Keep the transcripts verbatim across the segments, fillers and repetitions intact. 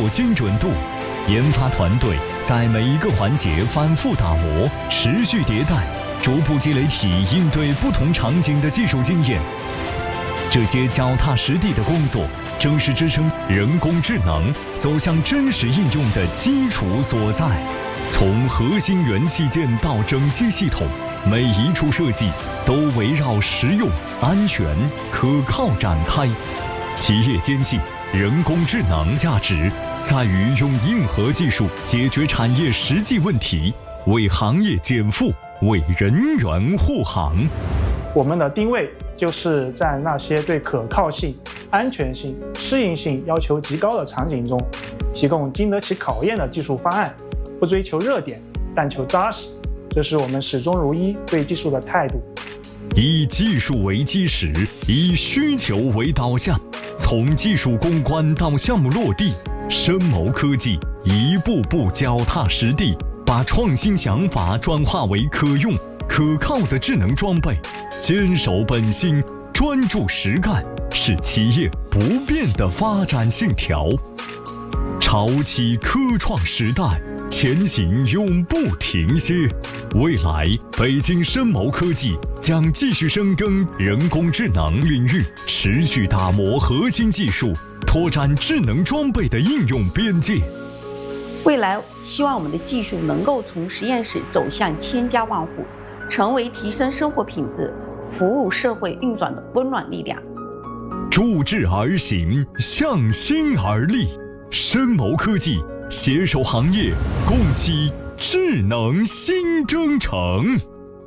作精准度。研发团队在每一个环节反复打磨，持续迭代，逐步积累起应对不同场景的技术经验。这些脚踏实地的工作，正是支撑人工智能走向真实应用的基础所在。从核心元器件到整机系统，每一处设计都围绕实用、安全、可靠展开。企业坚信，人工智能价值在于用硬核技术解决产业实际问题，为行业减负，为人员护航。 我们的定位就是在那些对可靠性、安全性、适应性要求极高的场景中，提供经得起考验的技术方案，不追求热点，但求扎实。这是我们始终如一对技术的态度。 以技术为基石，以需求为导向，从技术攻关到项目落地，深谋科技一步步脚踏实地，把创新想法转化为可用、可靠的智能装备。坚守本心，专注实干，是企业不变的发展信条。潮起科创时代，前行永不停歇。未来，北京深谋科技将继续深耕人工智能领域，持续打磨核心技术，拓展智能装备的应用边界。 未来，希望我们的技术能够从实验室走向千家万户，成为提升生活品质、服务社会运转的温暖力量。 铸智而行，向心而立。深谋科技携手行业，共启智能新征程。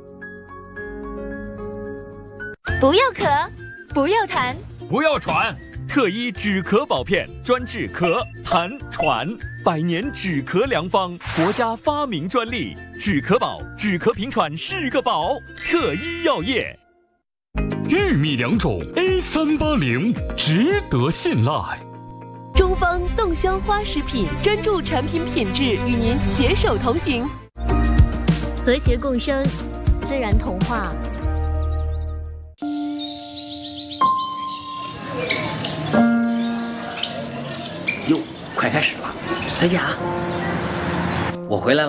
不要咳，不要痰， 不要喘，特医止咳宝片专治咳、痰、喘，百年止咳良方，国家发明专利。止咳宝，止咳平喘是个宝。特医药业。 玉米良种 A 三八零，值得信赖。 中方动香花食品专注产品品质，与您携手同行。 和谐共生，自然童话。 哟，快开始了！大家，我回来了。